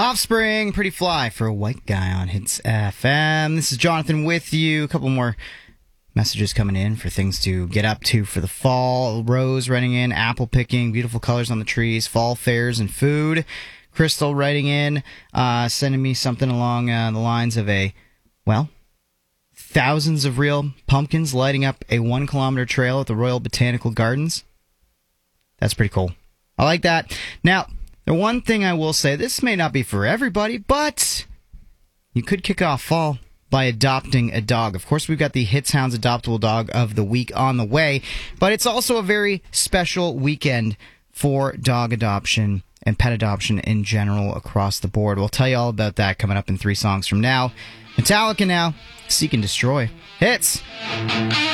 Offspring, Pretty Fly for a White Guy on Hits FM. This is Jonathan with you. A couple more messages coming in for things to get up to for the fall. Rose writing in, apple picking, beautiful colors on the trees, fall fairs and food. Crystal writing in, sending me something along the lines of thousands of real pumpkins lighting up a 1 kilometer trail at the Royal Botanical Gardens. That's pretty cool. I like that. Now, the one thing I will say, this may not be for everybody, but you could kick off fall by adopting a dog. Of course, we've got the Hits Hounds Adoptable Dog of the Week on the way, but it's also a very special weekend for dog adoption and pet adoption in general across the board. We'll tell you all about that coming up in 3 songs from now. Metallica now, Seek and Destroy. Hits!